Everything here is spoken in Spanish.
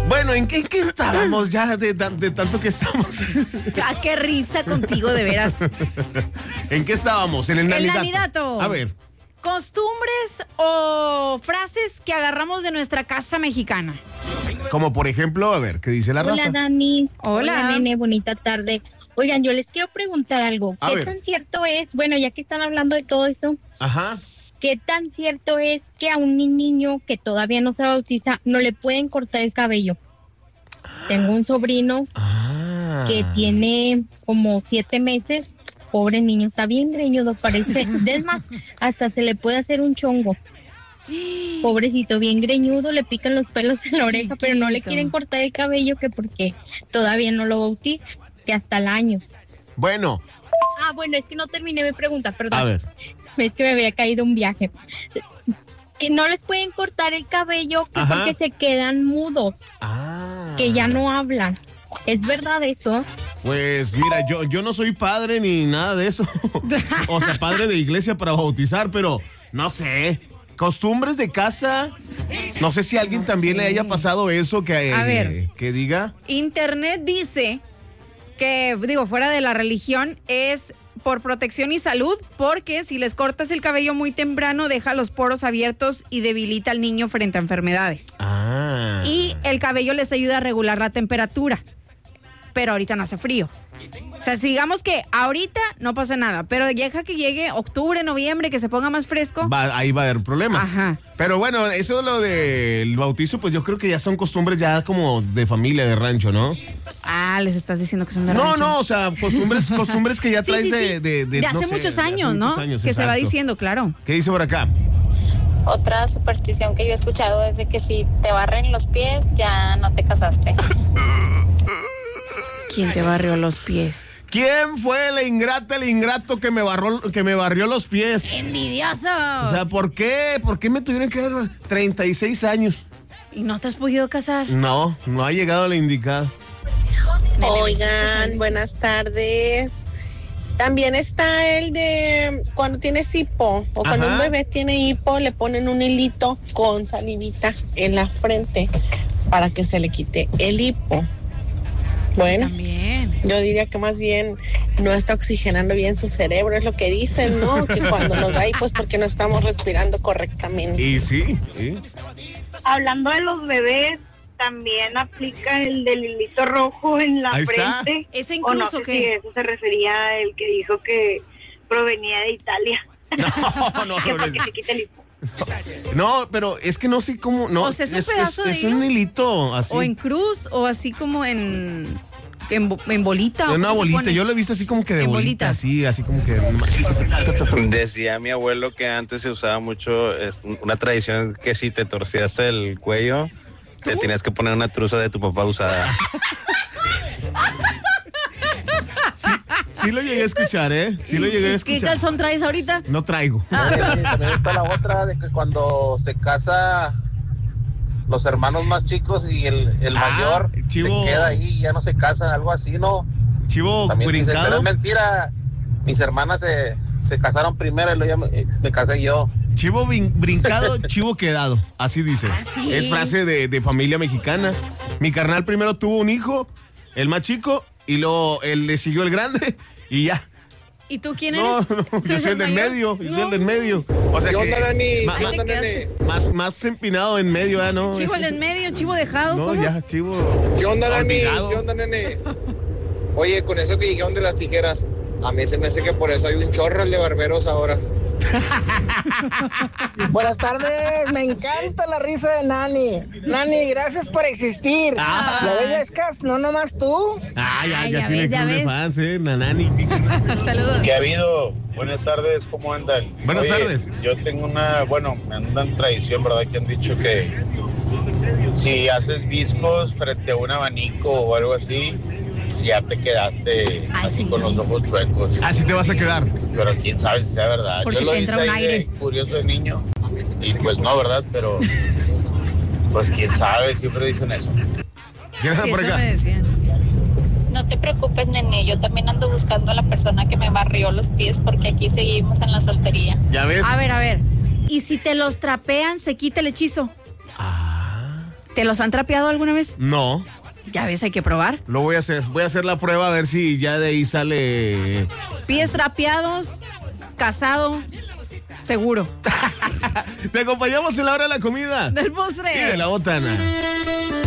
Bueno, ¿en qué estábamos ya de tanto que estamos? Ah, qué risa contigo, de veras. ¿En qué estábamos? En el nanidato. El nanidato. A ver. Costumbres o frases que agarramos de nuestra casa mexicana. Como por ejemplo, a ver, ¿qué dice la raza? Hola, Dani. Hola, nene, bonita tarde. Oigan, yo les quiero preguntar algo. ¿Qué tan cierto es, bueno, ya que están hablando de todo eso, ajá, qué tan cierto es que a un niño que todavía no se bautiza no le pueden cortar el cabello? Tengo un sobrino que tiene como 7 meses. Pobre niño, está bien greñudo, parece. Es más, hasta se le puede hacer un chongo. Pobrecito, bien greñudo, le pican los pelos en la oreja, pero no le quieren cortar el cabello que porque todavía no lo bautiza, que hasta el año. Bueno. Bueno, es que no terminé mi pregunta, perdón. A ver. Es que me había caído un viaje. Que no les pueden cortar el cabello que porque se quedan mudos. Que ya no hablan. ¿Es verdad eso? Pues mira, yo no soy padre ni nada de eso. O sea, padre de iglesia para bautizar, pero no sé. Costumbres de casa. No sé si a alguien también le haya pasado eso que diga. Internet dice que, fuera de la religión, es por protección y salud, porque si les cortas el cabello muy temprano, deja los poros abiertos y debilita al niño frente a enfermedades. Y el cabello les ayuda a regular la temperatura. Pero ahorita no hace frío. O sea, digamos que ahorita no pasa nada, pero deja que llegue octubre, noviembre, que se ponga más fresco. Ahí va a haber problemas. Ajá. Pero bueno, eso lo del bautizo, pues yo creo que ya son costumbres ya como de familia, de rancho, ¿no? Les estás diciendo que son de rancho. No, o sea, costumbres que ya traes sí. de hace muchos años, ¿no? Que exacto. Se va diciendo, claro. ¿Qué dice por acá? Otra superstición que yo he escuchado es de que si te barren los pies, ya no te casaste. ¿Quién te barrió los pies? ¿Quién fue el ingrato que me barrió los pies? ¡Envidiosos! O sea, ¿por qué? ¿Por qué me tuvieron que dar 36 años? ¿Y no te has podido casar? No ha llegado la indicada. Oigan, buenas tardes. También está el de cuando tienes hipo o cuando un bebé tiene hipo, le ponen un hilito con salivita en la frente para que se le quite el hipo. Bueno, yo diría que más bien no está oxigenando bien su cerebro, es lo que dicen, ¿no? Que cuando nos da hipo es porque no estamos respirando correctamente. Y sí. Hablando de los bebés, también aplica el del hilito rojo en la frente. ¿Ese incluso no sé qué? Si eso se refería al que dijo que provenía de Italia. No. Que porque se quita el hipo. No, pero es que no sé cómo. No, o sea, es un pedazo de hilo. Es un hilito así. O en cruz, o así como en bolita. En una bolita, yo lo he visto así como que de bolita, así como que. Decía mi abuelo que antes se usaba mucho una tradición que si te torcías el cuello, te tenías que poner una truza de tu papá usada. Sí lo llegué a escuchar, ¿eh? ¿Qué calzón traes ahorita? No traigo. También está la otra de que cuando se casa los hermanos más chicos y el mayor chivo, se queda ahí y ya no se casa, algo así, ¿no? Chivo también brincado. Dice, pero es mentira, mis hermanas se casaron primero y luego ya me casé yo. Chivo brincado, chivo quedado, así dice. ¿Sí? Es frase de familia mexicana. Mi carnal primero tuvo un hijo, el más chico, y luego él le siguió el grande y ya. ¿Y tú quién eres? No, yo soy el del medio. O sea que más empinado en medio, ¿eh? ¿No? Chivo el del medio, chivo dejado. No, ¿cómo? ya, chivo. ¿Qué onda, Nani? Olvidado. ¿Qué onda, nene? Oye, con eso que dijeron de las tijeras, a mí se me hace que por eso hay un chorro de barberos ahora. Buenas tardes, me encanta la risa de Nani. Nani, gracias por existir. ¿Lo ves, no nomás tú? Ya tiene club de fans, Nani. Saludos. ¿Qué ha habido? Buenas tardes, ¿cómo andan? Buenas tardes. Yo tengo me andan tradición, ¿verdad? Que han dicho que si haces viscos frente a un abanico o algo así, si ya te quedaste así con los ojos chuecos. Así te vas a quedar. Pero quién sabe si sea verdad. Porque yo lo hice ahí aire. de curioso de niño y pues no, ¿verdad? Pero pues quién sabe, siempre dicen eso. ¿Quién anda por acá? Me decían. No te preocupes, nene, yo también ando buscando a la persona que me barrió los pies porque aquí seguimos en la soltería. ¿Ya ves? A ver. ¿Y si te los trapean, se quita el hechizo? ¿Te los han trapeado alguna vez? No. Ya ves, hay que probar. Lo voy a hacer. Voy a hacer la prueba a ver si ya de ahí sale. Pies trapeados, casado, seguro. Te acompañamos en la hora de la comida. Del postre. Y de la botana.